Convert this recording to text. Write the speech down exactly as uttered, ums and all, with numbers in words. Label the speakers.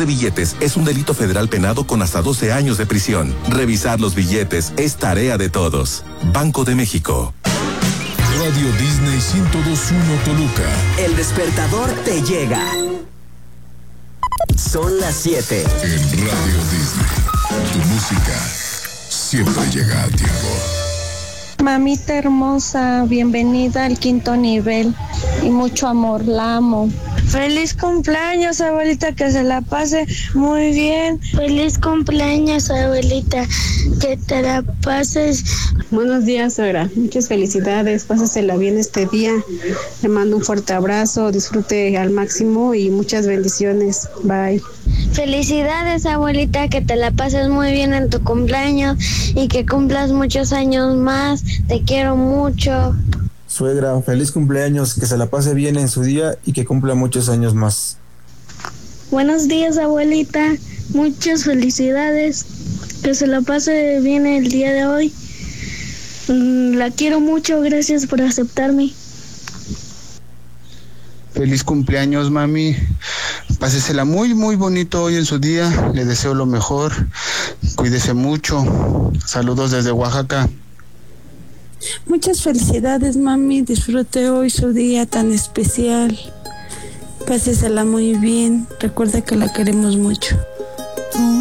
Speaker 1: de billetes es un delito federal penado con hasta doce años de prisión. Revisar los billetes es tarea de todos. Banco de México.
Speaker 2: Radio Disney ciento dos punto uno Toluca.
Speaker 3: El despertador te llega. Son las siete.
Speaker 2: En Radio Disney, tu música siempre llega a tiempo.
Speaker 4: Mamita hermosa, bienvenida al quinto nivel y mucho amor, la amo.
Speaker 5: Feliz cumpleaños, abuelita, que se la pase muy bien.
Speaker 6: Feliz cumpleaños, abuelita, que te la pases.
Speaker 7: Buenos días, suegra. Muchas felicidades, pásasela bien este día. Le mando un fuerte abrazo, disfrute al máximo y muchas bendiciones. Bye.
Speaker 6: Felicidades, abuelita, que te la pases muy bien en tu cumpleaños y que cumplas muchos años más. Te quiero mucho.
Speaker 8: Suegra, feliz cumpleaños, que se la pase bien en su día y que cumpla muchos años más.
Speaker 6: Buenos días, abuelita, muchas felicidades, que se la pase bien el día de hoy. La quiero mucho, gracias por aceptarme.
Speaker 9: Feliz cumpleaños, mami. Pásesela muy, muy bonito hoy en su día. Le deseo lo mejor. Cuídese mucho. Saludos desde Oaxaca.
Speaker 10: Muchas felicidades, mami. Disfrute hoy su día tan especial. Pásesela muy bien. Recuerda que la queremos mucho.